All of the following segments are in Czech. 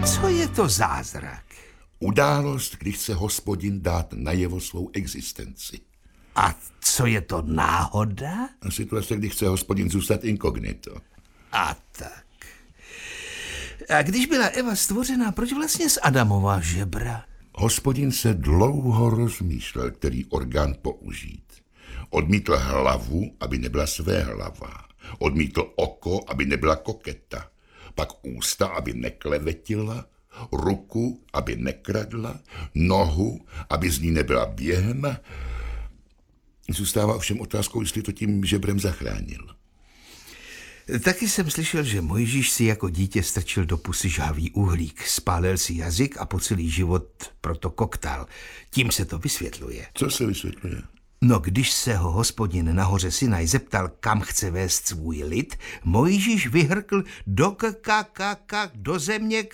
Co je to zázrak? Událost, kdy chce Hospodin dát najevo svou existenci. A co je to náhoda? Situace, kdy chce Hospodin zůstat inkognito. A tak. A když byla Eva stvořena, proč vlastně z Adamova žebra? Hospodin se dlouho rozmýšlel, který orgán použít. Odmítl hlavu, aby nebyla svéhlavá. Odmítl oko, aby nebyla koketa. Pak ústa, aby neklevetila. Ruku, aby nekradla. Nohu, aby z ní nebyla běhna. Zůstává ovšem otázkou, jestli to tím žebrem zachránil. Taky jsem slyšel, že Mojžíš si jako dítě strčil do pusy žhavý uhlík, spálil si jazyk a po celý život proto koktal. Tím se to vysvětluje. Co se vysvětluje? No, když se ho Hospodin nahoře Sinaj zeptal, kam chce vést svůj lid, Mojžíš vyhrkl do země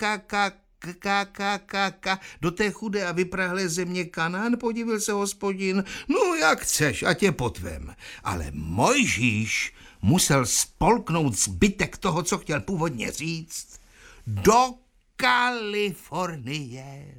do té chudé a vyprahlé země Kanán, podivil se Hospodin. No, jak chceš, ať je potvem. Ale Mojžíš musel spolknout zbytek toho, co chtěl původně říct, do Kalifornie.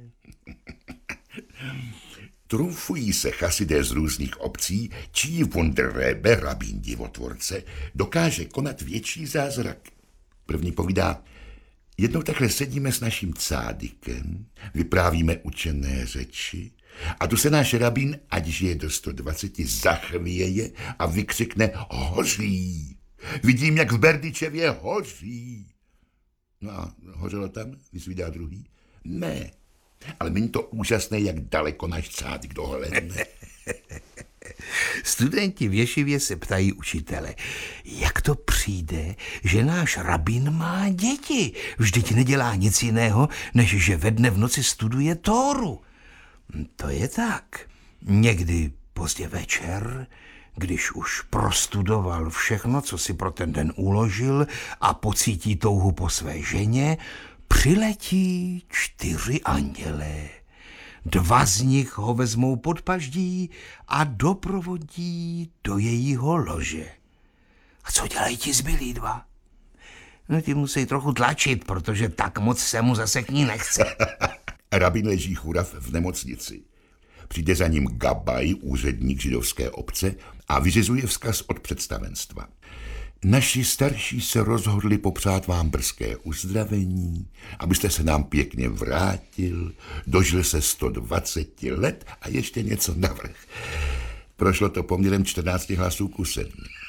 Trumfují se chasidé z různých obcí, čí Wunderrebe, rabín divotvorce, dokáže konat větší zázrak. První povídá: jednou takhle sedíme s naším cádikem, vyprávíme učené řeči a tu se náš rabín, ať žije do 120, zachvěje a vykřikne: hoří! Vidím, jak v Berdyčevě hoří. No a hořelo tam, vyzvídá druhý. Ne, ale není to úžasné, jak daleko náš cádik dohlédne. Studenti v ješivě se ptají učitele, jak to přijde, že náš rabín má děti. Vždyť nedělá nic jiného, než že ve dne v noci studuje Tóru. To je tak. Někdy pozdě večer, když už prostudoval všechno, co si pro ten den uložil a pocítí touhu po své ženě, přiletí 4 andělé. 2 z nich ho vezmou pod paždí a doprovodí do jejího lože. A co dělají ti zbylí 2? No, ti musí trochu tlačit, protože tak moc se mu zase k ní nechce. Rabín leží churav v nemocnici. Přijde za ním Gabaj, úředník židovské obce, a vyřizuje vzkaz od představenstva. Naši starší se rozhodli popřát vám brzké uzdravení, abyste se nám pěkně vrátil, dožil se 120 let a ještě něco navrch. Prošlo to poměrem 14 hlasů ku 7.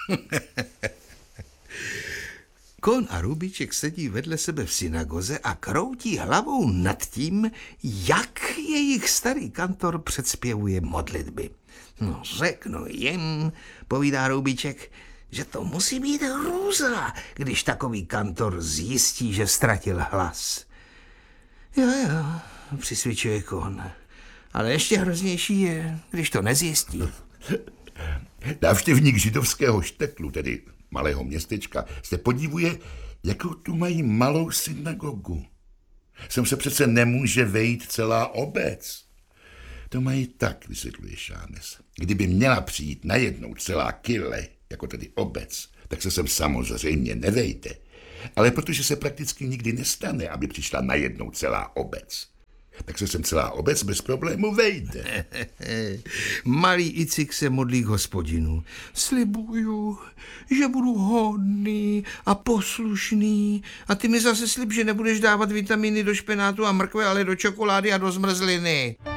Kon a Rubíček sedí vedle sebe v synagoze a kroutí hlavou nad tím, jak jejich starý kantor předspěvuje modlitby. No, řeknu jim, povídá Rubíček, že to musí být hrůza, když takový kantor zjistí, že ztratil hlas. Jo, přisvědčuje Kon. Ale ještě hroznější je, když to nezjistí. Návštěvník židovského štetlu, tedy malého městečka, se podivuje, jakou tu mají malou synagogu. Sem se přece nemůže vejít celá obec. To mají tak, vysvětluje Šánes. Kdyby měla přijít najednou celá kyle, jako tedy obec, tak se sem samozřejmě nevejde. Ale protože se prakticky nikdy nestane, aby přišla najednou celá obec, tak se sem celá obec bez problému vejde. Malý Icik se modlí k Hospodinu. Slibuju, že budu hodný a poslušný. A ty mi zase slib, že nebudeš dávat vitamíny do špenátu a mrkve, ale do čokolády a do zmrzliny.